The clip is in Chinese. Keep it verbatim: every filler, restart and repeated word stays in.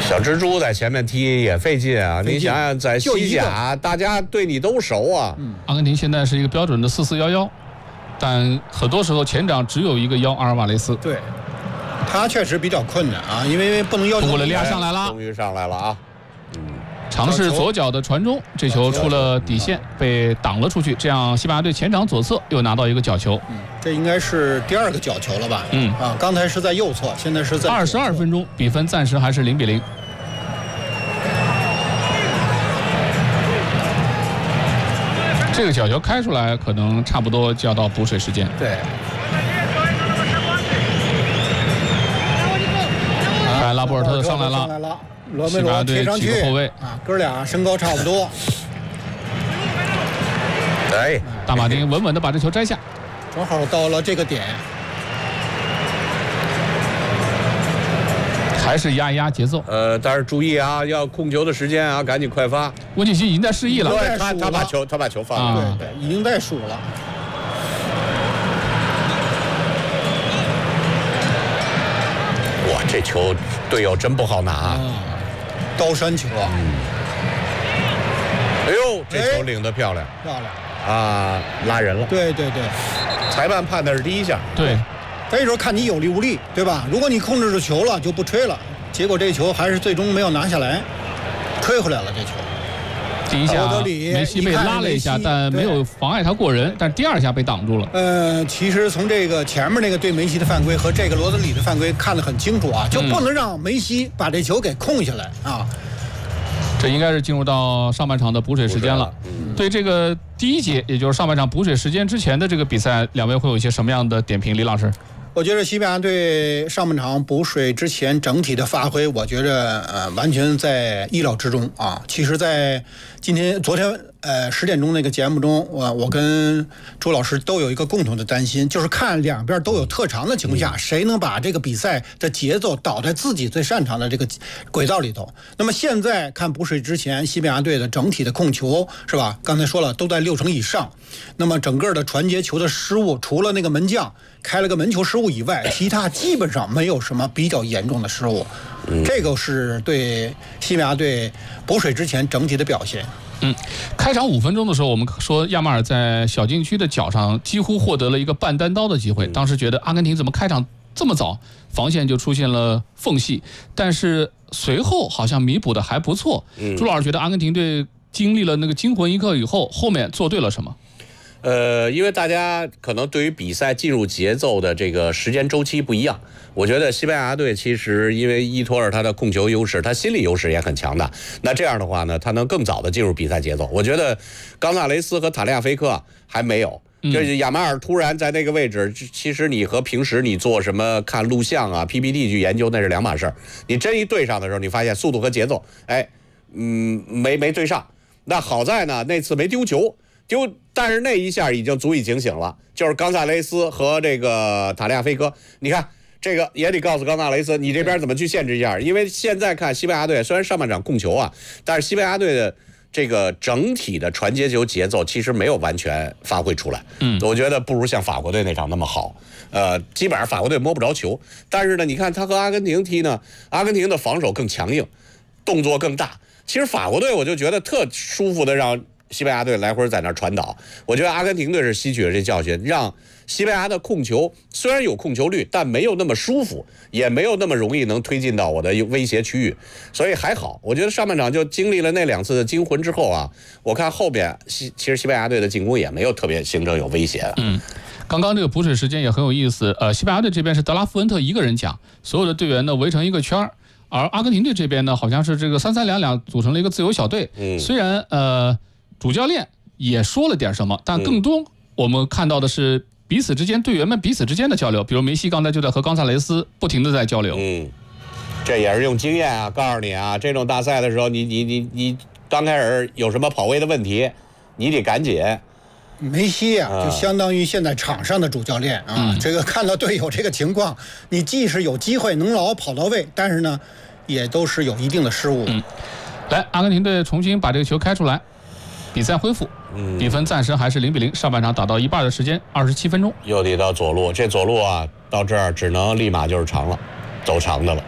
小蜘蛛在前面踢也费劲啊！你想想，在西甲，大家对你都熟啊。 嗯，阿根廷现在是一个标准的四四幺幺，但很多时候前场只有一个幺阿尔瓦雷斯。 对，他确实比较困难啊，因为不能要求。 通过了利亚上来了， 终于上来了啊！ 嗯，尝试左脚的传中，这球出了底线，被挡了出去。这样，西班牙队前场左侧又拿到一个角球。 嗯，这应该是第二个角球了吧？ 嗯啊，刚才是在右侧，现在是在。 二十二分钟，比分暂时还是零比零。这个角球开出来，可能差不多就要到补水时间。 对。 哎，拉波尔特上来了。 上来了。罗梅罗贴上去。 后卫啊，哥俩身高差不多。 哎， 大马丁稳稳地把这球摘下， 正好到了这个点。 还是压一压节奏。 呃，但是注意啊，要控球的时间啊，赶紧快发。 温契奇已经在示意了， 对他，他把球，他把球放了， 啊、对对，已经在数了。 哇，这球队友真不好拿，啊、 高山球啊！ 嗯、哎呦，这球领得漂亮， 漂亮啊，拉人了。 对对对， 裁判判的是第一下。 对。 所以说看你有力无力，对吧？如果你控制住球了，就不吹了。结果这球还是最终没有拿下来，吹回来了这球。 第一下梅西被拉了一下，但没有妨碍他过人，但第二下被挡住了。 呃，其实从这个前面那个对梅西的犯规和这个罗德里的犯规看得很清楚啊，就不能让梅西把这球给控下来啊。 这应该是进入到上半场的补水时间了。嗯、对这个第一节，也就是上半场补水时间之前的这个比赛，两位会有一些什么样的点评？李老师？ 我觉得西班牙队上半场补水之前整体的发挥，我觉得呃完全在意料之中啊。其实，在今天、昨天呃十点钟那个节目中，我我跟朱老师都有一个共同的担心，就是看两边都有特长的情况下，谁能把这个比赛的节奏导在自己最擅长的这个轨道里头。那么现在看补水之前，西班牙队的整体的控球是吧？刚才说了，都在六成以上。那么整个的传接球的失误，除了那个门将开了个门球失误以外，其他基本上没有什么比较严重的失误。嗯、这个是对西班牙队补水之前整体的表现。 嗯，开场五分钟的时候，我们说亚马尔在小禁区的脚上几乎获得了一个半单刀的机会。当时觉得阿根廷怎么开场这么早，防线就出现了缝隙，但是随后好像弥补的还不错。嗯、朱老师觉得阿根廷队经历了那个惊魂一刻以后，后面做对了什么？ 呃，因为大家可能对于比赛进入节奏的这个时间周期不一样，我觉得西班牙队其实因为伊托尔他的控球优势，他心理优势也很强大。那这样的话呢，他能更早的进入比赛节奏。我觉得冈萨雷斯和塔利亚菲科还没有，就是亚马尔突然在那个位置，其实你和平时你做什么看录像啊、P P T 去研究那是两码事儿。你真一对上的时候，你发现速度和节奏，哎，嗯，没没对上。那好在呢，那次没丢球。丢，但是那一下已经足以警醒了，就是冈萨雷斯和这个塔利亚菲科，你看这个也得告诉冈萨雷斯，你这边怎么去限制一下？因为现在看西班牙队虽然上半场控球啊，但是西班牙队的这个整体的传接球节奏其实没有完全发挥出来。嗯，我觉得不如像法国队那场那么好。呃，基本上法国队摸不着球，但是呢，你看他和阿根廷踢呢，阿根廷的防守更强硬，动作更大。其实法国队我就觉得特舒服的让西班牙队来回在那传导，我觉得阿根廷队是吸取了这教训，让西班牙的控球虽然有控球率，但没有那么舒服，也没有那么容易能推进到我的威胁区域，所以还好。我觉得上半场就经历了那两次的惊魂之后啊，我看后边西其实西班牙队的进攻也没有特别形成有威胁。 嗯，刚刚这个补水时间也很有意思。呃，西班牙队这边是德拉夫恩特一个人讲，所有的队员呢围成一个圈儿。而阿根廷队这边呢，好像是这个三三两两组成了一个自由小队。嗯，虽然呃。主教练也说了点什么，但更多我们看到的是彼此之间队员们彼此之间的交流，比如梅西刚才就在和冈萨雷斯不停的在交流。 嗯，这也是用经验啊，告诉你啊，这种大赛的时候，你你你你刚开始有什么跑位的问题，你得赶紧。 梅西啊，就相当于现在场上的主教练啊，嗯、这个看到队友这个情况，你既是有机会能老跑到位，但是呢，也都是有一定的失误。 嗯，来，阿根廷队重新把这个球开出来。比赛恢复，比分暂时还是零比零。上半场打到一半的时间，二十七分钟， 又得到左路，这左路啊，到这儿只能立马就是长了，走长的了。